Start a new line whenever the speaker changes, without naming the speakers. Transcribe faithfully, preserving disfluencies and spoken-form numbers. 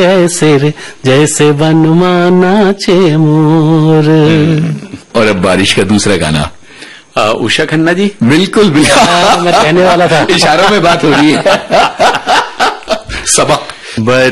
ऐसे रे जैसे वनमा नाचे मोर।
और अब बारिश का दूसरा गाना।
आ, उषा खन्ना जी।
बिल्कुल बिल्कुल
मैं कहने वाला था,
इशारों में बात हो रही है। सबक।
बर